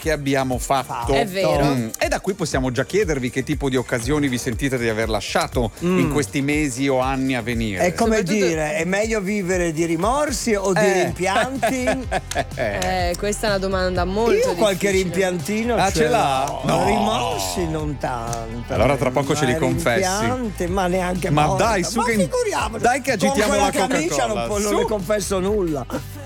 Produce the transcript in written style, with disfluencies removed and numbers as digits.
che abbiamo fatto. È vero. E da qui possiamo già chiedervi che tipo di occasioni vi sentite di aver lasciato in questi mesi o anni a venire. È come dire, è meglio vivere di rimorsi o di rimpianti? Questa è una domanda molto difficile. Io qualche rimpiantino ce l'ha? No. Rimorsi non tanto. Allora tra poco ce li confessi. Rimpianti, ma neanche Ma morta. dai, su ma che figuriamoci. dai che agitiamo con la camicia Coca-Cola. non ne confesso nulla.